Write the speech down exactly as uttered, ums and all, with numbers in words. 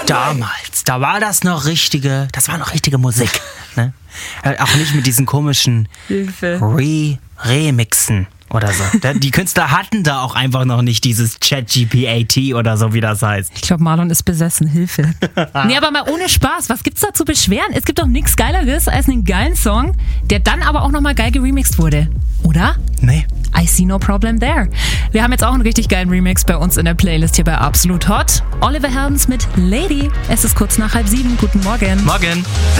damals, da war das noch richtige, das war noch richtige Musik. Ne? Äh, auch nicht mit diesen komischen Hilfe. Re- Remixen oder so. Da, die Künstler hatten da auch einfach noch nicht dieses ChatGPT oder so, wie das heißt. Ich glaube, Marlon ist besessen. Hilfe. Nee, aber mal ohne Spaß. Was gibt's da zu beschweren? Es gibt doch nichts Geileres als einen geilen Song, der dann aber auch nochmal geil geremixed wurde. Oder? Nee. I see no problem there. Wir haben jetzt auch einen richtig geilen Remix bei uns in der Playlist hier bei Absolut Hot. Oliver Heldens mit Lady. Es ist kurz nach halb sieben. Guten Morgen. Morgen.